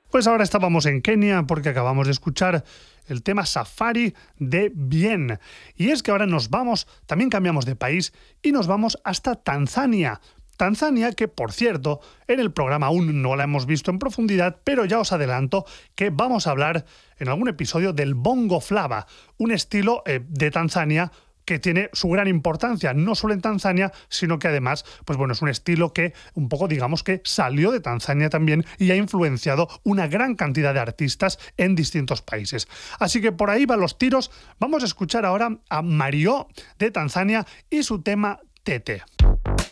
Pues ahora estábamos en Kenia porque acabamos de escuchar el tema Safari de Bien. Y es que ahora también cambiamos de país y nos vamos hasta Tanzania. Tanzania, que por cierto, en el programa aún no la hemos visto en profundidad, pero ya os adelanto que vamos a hablar en algún episodio del Bongo Flava, un estilo de Tanzania que tiene su gran importancia, no solo en Tanzania, sino que además, pues bueno, es un estilo que un poco digamos que salió de Tanzania también y ha influenciado una gran cantidad de artistas en distintos países. Así que por ahí van los tiros. Vamos a escuchar ahora a Mario de Tanzania y su tema Tete.